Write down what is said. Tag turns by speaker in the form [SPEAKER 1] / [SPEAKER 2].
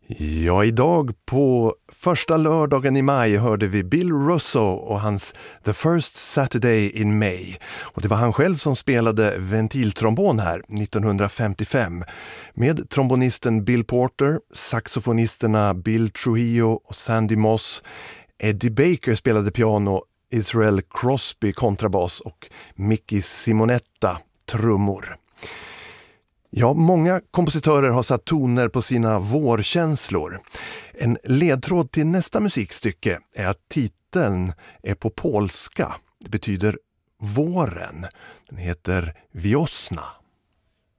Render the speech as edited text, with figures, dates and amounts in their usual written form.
[SPEAKER 1] Ja, idag på första lördagen i maj hörde vi Bill Russo och hans The First Saturday in May. Och det var han själv som spelade ventiltrombon här 1955 med trombonisten Bill Porter, saxofonisterna Bill Trujillo och Sandy Moss. Eddie Baker spelade piano, Israel Crosby kontrabas och Mickey Simonetta trummor. Ja, många kompositörer har satt toner på sina vårkänslor. En ledtråd till nästa musikstycke är att titeln är på polska. Det betyder våren. Den heter Wiosna.